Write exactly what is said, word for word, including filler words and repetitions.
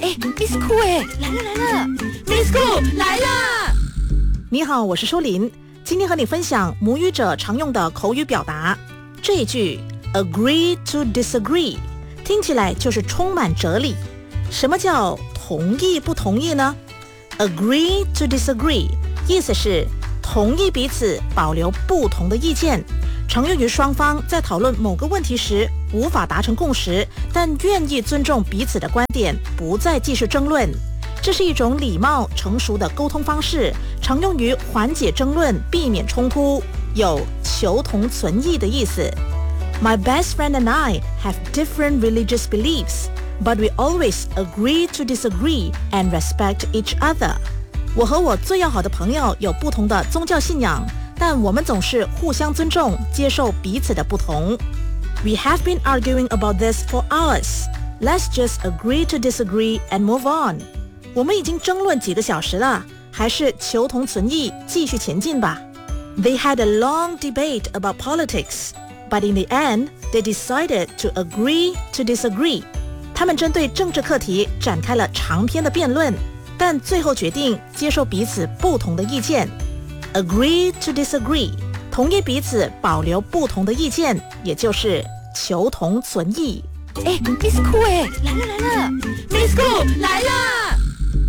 哎 ，Miss Cool 哎，来了来了 ，Miss Cool 来啦！ 你好，我是舒琳，今天和你分享母语者常用的口语表达。这一句 agree to disagree 听起来就是充满哲理。什么叫同意不同意呢？ agree to disagree 意思是同意彼此保留不同的意见，常用于双方在讨论某个问题时无法达成共识，但愿意尊重彼此的观点，不再继续争论。这是一种礼貌成熟的沟通方式，常用于缓解争论，避免冲突，有求同存异的意思。My best friend and I have different religious beliefs, but we always agree to disagree and respect each other. 我和我最要好的朋友有不同的宗教信仰，但我们总是互相尊重，接受彼此的不同。We have been arguing about this for hours. Let's just agree to disagree and move on. 我们已经争论几个小时了，还是求同存异，继续前进吧。They had a long debate about politics, but in the end, they decided to agree to disagree. 他们针对政治课题展开了长篇的辩论，但最后决定接受彼此不同的意见。Agree to disagree 同意彼此保留不同的意见，也就是求同存异。 哎 ，Miss Cool 哎，来了来了 ，Miss Cool 来啦！